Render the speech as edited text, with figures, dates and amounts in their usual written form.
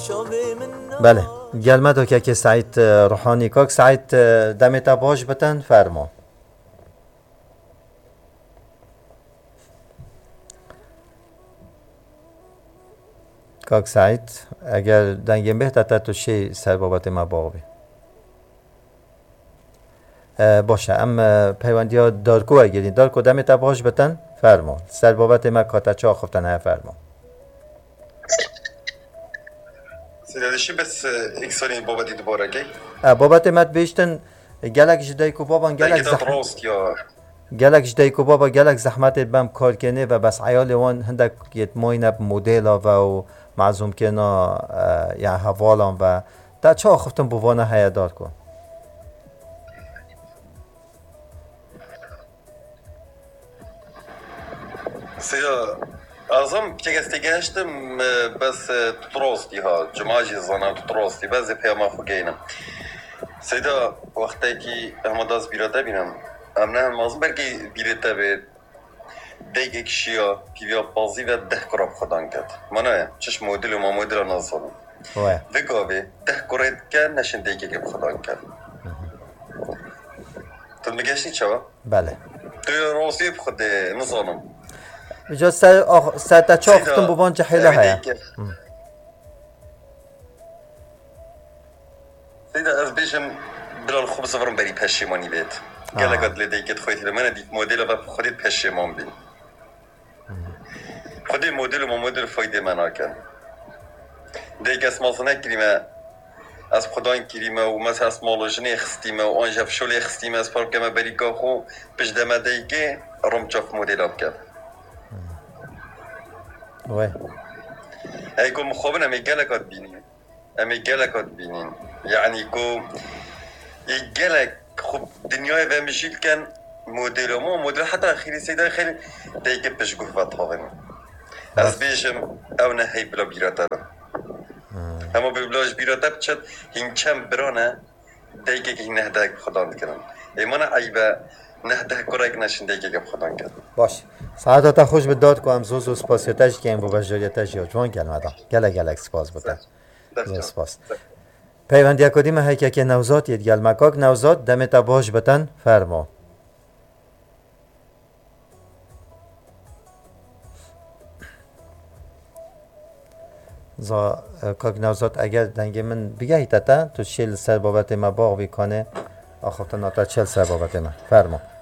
بله گلمه دو که سعید روحانی کاک سعید دمت باش بتن فرما کاک سعید اگر دنگیم بهتر تو شی سر بابت ما باقی باشه ام پیوندی ها دارکو اگرین دارکو دمت باش بتن فرما سر بابت ما کاتا چا خفتن های فرما سیدادشی بس ایک سالی بابتی دوباره گی بابت مت بیشتن گلک جدای کو بابا گلک زحمت یا گلک جدای کو بابا گلک زحمت بم کار کنه و بس عیال وان هندک یت موینه مدل و معزوم کنا یا حوالان و تا چا خفتن بوانه های دار کو سیدا أظن بتجستي جاشتم بس تطرستي ها جماجي زنا تطرستي بس بيا خوجينا سيدا وقتی که همداز بیراته بینم امنه مازم برگی بیراته به دیگه کشیا پیویا بازی و ده کراب خدان کرد منه چش مدل و ما مدل نازم وگاوی ده کرد که نشن دیگه که خدان کرد تو میگشتی چه؟ بله تو روسی بخود نظامم بجا سر تا چه وقتم بوان جحیله هیا سيدا از بيشم بلا الخوب سفرم بري پشیمانی بید گله قد لديكت خويت لمن ديك موديل و خودت پشیمان بین خودی موديل و موديل فایده من کن دیگه اسم ماسنه کریمه از خداین کریمه و مثلا از مالوجنه خستیمه و آنجا فشولی خستیمه از پارکمه بری که خو پشدمه دیگه روم چاف موديل اب کرد وای هيكون مخابن أمي جالك بينين أمي جالك بينين يعني كو يجالك خب دنياي بمشيل كان موديل مو موديل حتى أخيري سيدا خير تيجي بشجوه فتحاهم از بيشم أو نهي بلا بيراتا أما ببلاش بيراتا بتشد هنچم برانه تيجي که نهدك خدان كرن إيمانا عيبه نهده کرک نشین دیگه که خدان کرد باش ساعتا خوش به داد کو هم زوز و سپاسیتش که این با بجاریتش یا جوان کلمه دا گلک سپاس بوده سپاس پیوندی اکادیم هیکه که نوزاد ید گل مکاک نوزاد دمتا باش بتن فرما زا کاک نوزاد اگر دنگ من بگه ایتا تو شیل سر بابت ما باغ بیکنه آخوتا ناتا چل سر بابت ما فرما